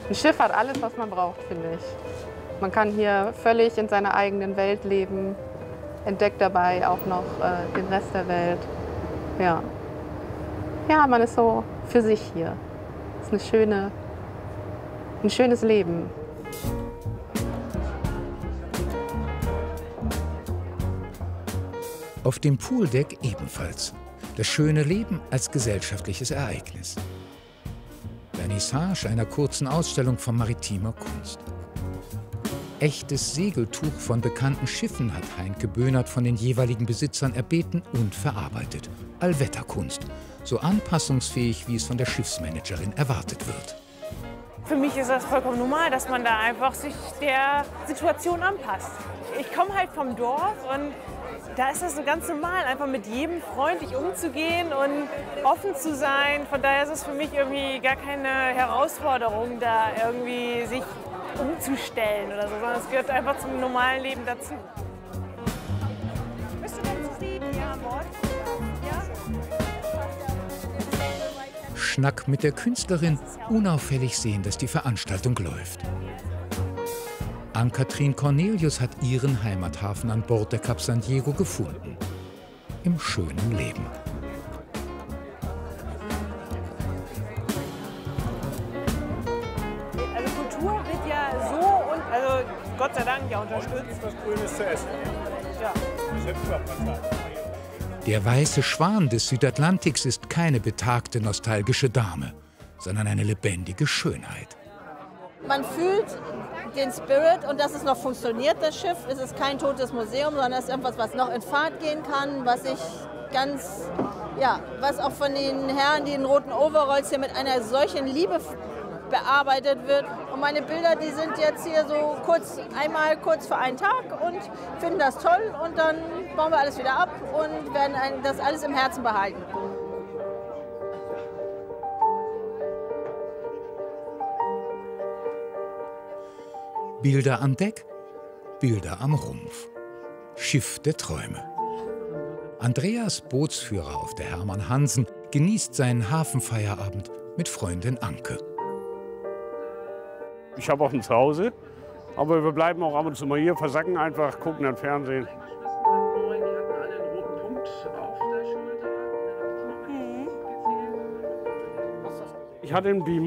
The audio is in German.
Ein Schiff hat alles, was man braucht, finde ich. Man kann hier völlig in seiner eigenen Welt leben, entdeckt dabei auch noch den Rest der Welt. Ja. Ja, man ist so für sich hier. Es ist ein schönes Leben. Auf dem Pooldeck ebenfalls. Das schöne Leben als gesellschaftliches Ereignis. Vernissage einer kurzen Ausstellung von maritimer Kunst. Echtes Segeltuch von bekannten Schiffen hat Heinke Böhnert von den jeweiligen Besitzern erbeten und verarbeitet. Allwetterkunst, so anpassungsfähig, wie es von der Schiffsmanagerin erwartet wird. Für mich ist das vollkommen normal, dass man da einfach sich der Situation anpasst. Ich komme halt vom Dorf und da ist das so ganz normal, einfach mit jedem freundlich umzugehen und offen zu sein. Von daher ist es für mich irgendwie gar keine Herausforderung, da irgendwie sich umzustellen oder so, sondern es gehört einfach zum normalen Leben dazu. Bist du denn zufrieden? Ja, Mord? Ja? Schnack mit der Künstlerin, unauffällig sehen, dass die Veranstaltung läuft. Ann-Kathrin Cornelius hat ihren Heimathafen an Bord der Cap San Diego gefunden. Im schönen Leben. Also Kultur wird ja so und also Gott sei Dank ja unterstützt. Was Grünes zu essen. Ja. Der weiße Schwan des Südatlantiks ist keine betagte, nostalgische Dame, sondern eine lebendige Schönheit. Man fühlt den Spirit und dass es noch funktioniert, das Schiff. Es ist kein totes Museum, sondern es ist irgendwas, was noch in Fahrt gehen kann, was ich ganz, ja, was auch von den Herren, die in roten Overalls hier mit einer solchen Liebe bearbeitet wird. Und meine Bilder, die sind jetzt hier so einmal kurz für einen Tag und finden das toll und dann bauen wir alles wieder ab und werden das alles im Herzen behalten. Bilder an Deck, Bilder am Rumpf. Schiff der Träume. Andreas, Bootsführer auf der Hermann Hansen, genießt seinen Hafenfeierabend mit Freundin Anke. Ich habe auch ein Zuhause, aber wir bleiben auch ab und zu mal hier, versacken einfach, gucken dann Fernsehen. Ich hatte die